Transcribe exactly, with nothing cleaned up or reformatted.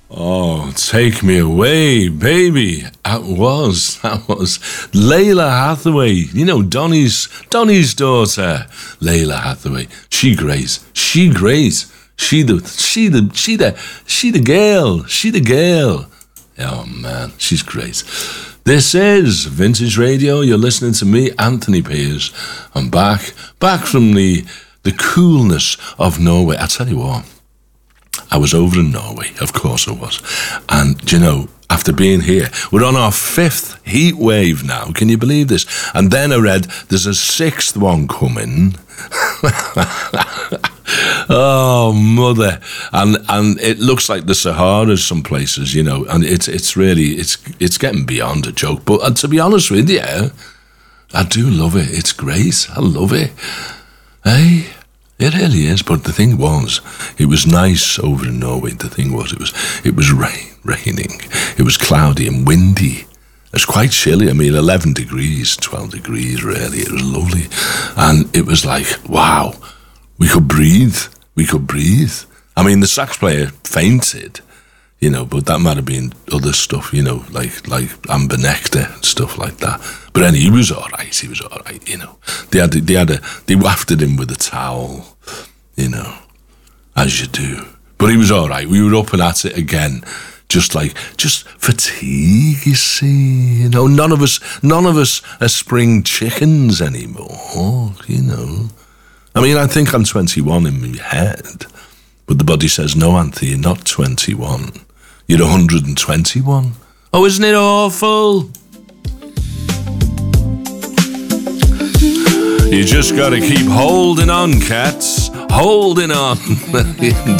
Oh, take me away, baby. That was, that was Layla Hathaway. You know, Donny's, Donny's daughter, Layla Hathaway. She great. She great. She the, she the, she the, she the girl. She the girl. Oh, man, she's great. This is Vintage Radio. You're listening to me, Anthony Piers. I'm back, back from the, the coolness of Norway. I tell you what. I was over in Norway, of course I was. And, you know, after being here, we're on our fifth heat wave now. Can you believe this? And then I read there's a sixth one coming. Oh, mother. And and it looks like the Sahara some places, you know, and it's it's really, it's it's getting beyond a joke. But uh, to be honest with you, I do love it. It's great. I love it. Hey? It really is, but the thing was, it was nice over in Norway. The thing was, it was it was rain, raining. It was cloudy and windy. It was quite chilly. I mean, eleven degrees, twelve degrees, really. It was lovely. And it was like, wow, we could breathe. We could breathe. I mean, the sax player fainted, you know, but that might have been other stuff, you know, like like amber nectar and stuff like that. But anyway, he was all right. He was all right, you know. They had they had a they wafted him with a towel, you know, as you do. But he was all right. We were up and at it again, just like just fatigue. You see, you know, none of us none of us are spring chickens anymore. You know, I mean, I think I'm twenty-one in my head, but the body says, no, Anthony, you're not twenty-one. You're one hundred twenty-one. Oh, isn't it awful? You just gotta keep holding on, cats. Holding on.